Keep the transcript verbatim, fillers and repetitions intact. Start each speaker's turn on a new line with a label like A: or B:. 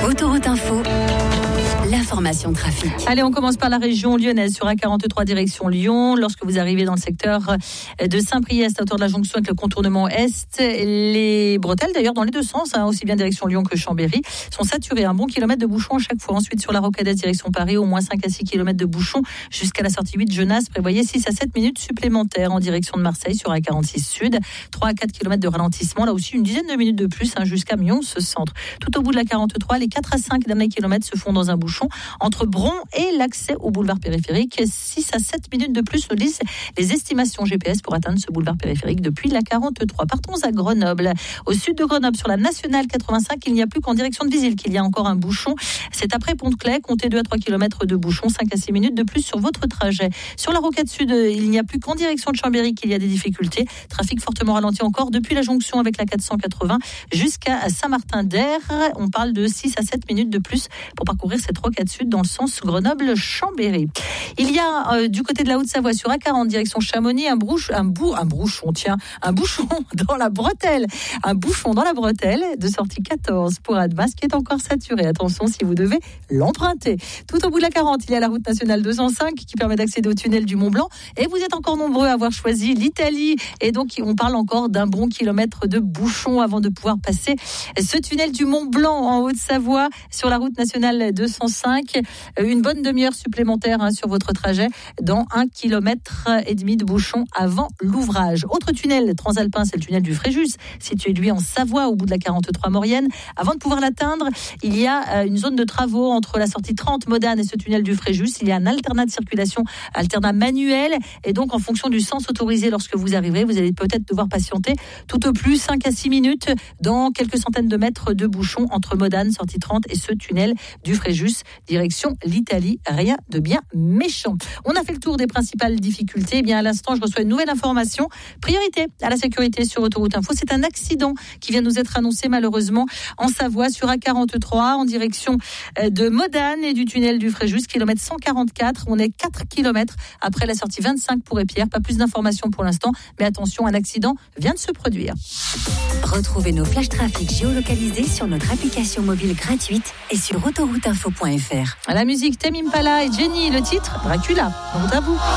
A: Autoroute Info, l'information trafic.
B: Allez, on commence par la région lyonnaise sur A quarante-trois direction Lyon. Lorsque vous arrivez dans le secteur de Saint-Priest à hauteur de la jonction avec le contournement Est, les bretelles d'ailleurs dans les deux sens, hein, aussi bien direction Lyon que Chambéry, sont saturées. Un bon kilomètre de bouchons à chaque fois. Ensuite sur la Rocade direction Paris, au moins cinq à six kilomètres de bouchons jusqu'à la sortie huit de Genasse. Prévoyez six à sept minutes supplémentaires en direction de Marseille sur A quarante-six Sud. trois à quatre kilomètres de ralentissement. Là aussi une dizaine de minutes de plus hein, jusqu'à Mions centre. Tout au bout de la quarante-trois, les quatre à cinq derniers kilomètres se font dans un bouchon entre Bron et l'accès au boulevard périphérique. six à sept minutes de plus nous disent les estimations G P S pour atteindre ce boulevard périphérique depuis la quarante-trois. Partons à Grenoble. Au sud de Grenoble, sur la nationale quatre-vingt-cinq, il n'y a plus qu'en direction de Visil qu'il y a encore un bouchon. C'est après Pont-de-Claix, comptez deux à trois kilomètres de bouchon, cinq à six minutes de plus sur votre trajet. Sur la Rocade Sud, il n'y a plus qu'en direction de Chambéry qu'il y a des difficultés. Trafic fortement ralenti encore depuis la jonction avec la quatre cent quatre-vingts jusqu'à Saint-Martin-d'Air. On parle de six à sept minutes de plus pour parcourir cette Rocade Sud dans le sens Grenoble-Chambéry. Il y a euh, du côté de la Haute-Savoie sur A quarante direction Chamonix un brouche, un bou, un bouchon, tiens, un bouchon dans la bretelle, un bouchon dans la bretelle de sortie quatorze pour Admas qui est encore saturé. Attention si vous devez l'emprunter. Tout au bout de la quarante, il y a la route nationale deux cent cinq qui permet d'accéder au tunnel du Mont-Blanc et vous êtes encore nombreux à avoir choisi l'Italie et donc on parle encore d'un bon kilomètre de bouchon avant de pouvoir passer ce tunnel du Mont-Blanc en Haute-Savoie sur la route nationale deux cent cinq. Une bonne demi-heure supplémentaire hein, sur votre trajet dans un kilomètre et demi de bouchon avant l'ouvrage. Autre tunnel transalpin, c'est le tunnel du Fréjus, situé lui en Savoie au bout de la quarante-trois Maurienne. Avant de pouvoir l'atteindre, il y a une zone de travaux entre la sortie trente Modane et ce tunnel du Fréjus. Il y a un alternat de circulation, alternat manuel et donc en fonction du sens autorisé lorsque vous arriverez, vous allez peut-être devoir patienter tout au plus cinq à six minutes dans quelques centaines de mètres de bouchon entre Modane, sortie trente et ce tunnel du Fréjus, direction l'Italie. Rien de bien méchant. On a fait le tour des principales difficultés. Eh bien, à l'instant, je reçois une nouvelle information. Priorité à la sécurité sur Autoroute Info. C'est un accident qui vient nous être annoncé malheureusement en Savoie sur A quarante-trois en direction de Modane et du tunnel du Fréjus, kilomètre cent quarante-quatre. On est quatre kilomètres après la sortie vingt-cinq pour Épierre. Pas plus d'informations pour l'instant, mais attention, un accident vient de se produire.
A: Retrouvez nos flashs trafic géolocalisés sur notre application mobile gratuite et sur autoroute info point f r.
B: À la musique, Tame Impala et Jenny, le titre Dracula. Honte à vous.